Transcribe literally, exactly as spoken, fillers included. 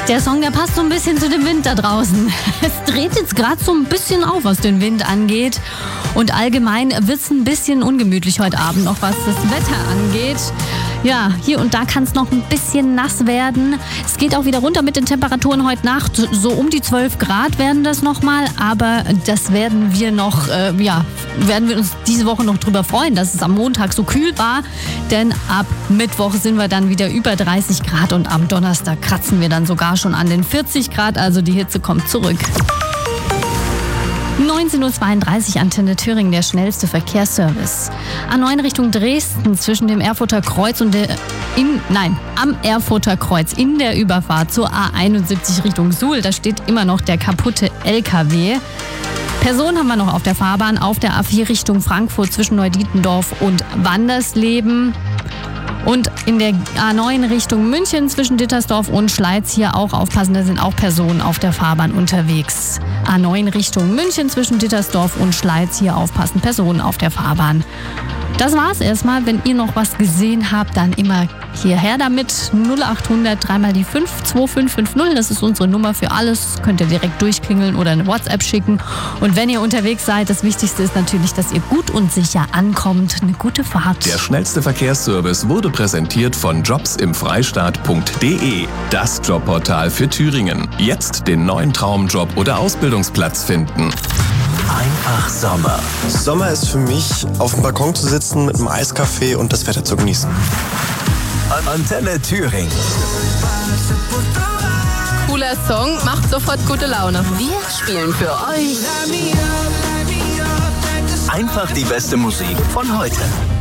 Der Song, der passt so ein bisschen zu dem Wind da draußen. Es dreht jetzt gerade so ein bisschen auf, was den Wind angeht. Und allgemein wird es ein bisschen ungemütlich heute Abend noch, was das Wetter angeht. Ja, hier und da kann es noch ein bisschen nass werden. Es geht auch wieder runter mit den Temperaturen heute Nacht. So um die zwölf Grad werden das nochmal. Aber das werden wir noch, äh, ja, werden wir uns diese Woche noch drüber freuen, dass es am Montag so kühl war. Denn ab Mittwoch sind wir dann wieder über dreißig Grad und am Donnerstag kratzen wir dann sogar schon an den vierzig Grad. Also die Hitze kommt zurück. neunzehn Uhr zweiunddreißig, Antenne Thüringen, der schnellste Verkehrsservice. A neun Richtung Dresden zwischen dem Erfurter Kreuz und der, in, nein, am Erfurter Kreuz in der Überfahrt zur A einundsiebzig Richtung Suhl. Da steht immer noch der kaputte L K W. Personen haben wir noch auf der Fahrbahn auf der A vier Richtung Frankfurt zwischen Neudietendorf und Wandersleben. Und in der A neun Richtung München zwischen Dittersdorf und Schleiz hier auch aufpassen, da sind auch Personen auf der Fahrbahn unterwegs. A neun Richtung München zwischen Dittersdorf und Schleiz hier aufpassen, Personen auf der Fahrbahn. Das war's erstmal. Wenn ihr noch was gesehen habt, dann immer hierher damit. null acht hundert dreimal die fünf zwei fünf fünf null. Das ist unsere Nummer für alles. Könnt ihr direkt durchklingeln oder eine WhatsApp schicken. Und wenn ihr unterwegs seid, das Wichtigste ist natürlich, dass ihr gut und sicher ankommt. Eine gute Fahrt. Der schnellste Verkehrsservice wurde präsentiert von jobs im freistaat punkt de. Das Jobportal für Thüringen. Jetzt den neuen Traumjob oder Ausbildungsplatz finden. Einfach Sommer. Sommer ist für mich, auf dem Balkon zu sitzen mit einem Eiskaffee und das Wetter zu genießen. Antenne Thüringen. Cooler Song, macht sofort gute Laune. Wir spielen für euch Einfach die beste Musik von heute.